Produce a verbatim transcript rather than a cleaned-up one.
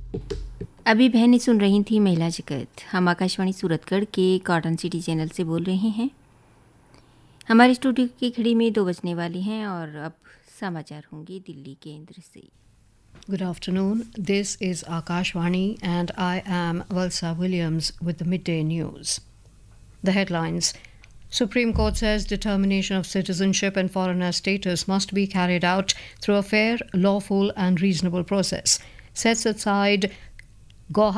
अभी बहनें सुन रही थी महिला जगत। हम आकाशवाणी सूरतगढ़ के कॉटन सिटी चैनल से बोल रहे हैं। हमारे स्टूडियो की घड़ी में दो बजने वाली हैं और अब समाचार होंगे दिल्ली केंद्र से। Good afternoon. This is Akashvani and I am Valsa Williams with the midday news. The headlines. Supreme Court says determination of citizenship and foreigner status must be carried out through a fair, lawful and reasonable process. Sets aside Guwahati